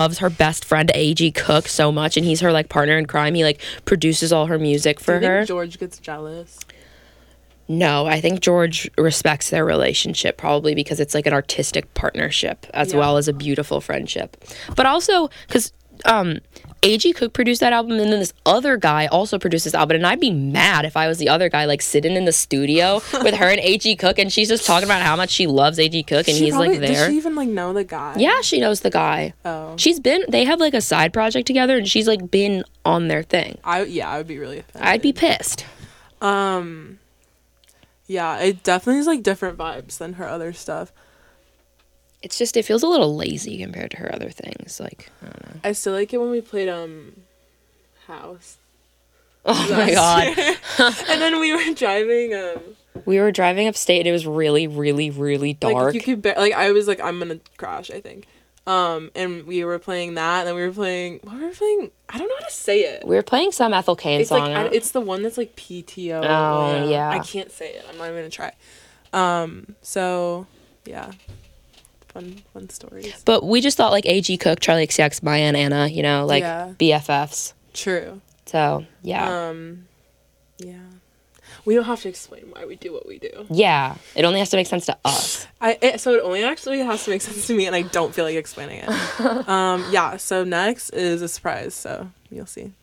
loves her best friend AG Cook so much, and he's her like partner in crime. He like produces all her music for Do you her. think George gets jealous? No, I think George respects their relationship probably because it's like an artistic partnership as well as a beautiful friendship. But also because A.G. Cook produced that album, and then this other guy also produced this album, and I'd be mad if I was the other guy, like sitting in the studio with her and A.G. Cook, and she's just talking about how much she loves A.G. Cook, and he's like there. Does she even like know the guy? Yeah, she knows the guy. Oh. They have like a side project together, and she's like been on their thing. I would be really offended. I'd be pissed. Yeah, it definitely is like different vibes than her other stuff. It's just, it feels a little lazy compared to her other things. Like, I don't know. I still like it when we played House. Oh my god. And then we were driving We were driving upstate and it was really, really, really dark. like you could I was like, I'm gonna crash, I think. And we were playing that, and then we were playing what were we playing? I don't know how to say it. We were playing some Ethel Cain It's song. like it's the one that's like PTO. Oh, yeah. I can't say it. I'm not even gonna try. So yeah. Fun stories. But we just thought like A.G. Cook, Charlie XCX, Maya and Anna, you know, like BFFs. True. So, yeah. Yeah. We don't have to explain why we do what we do. Yeah. It only has to make sense to us. So it only actually has to make sense to me, and I don't feel like explaining it. Yeah, so next is a surprise, so you'll see.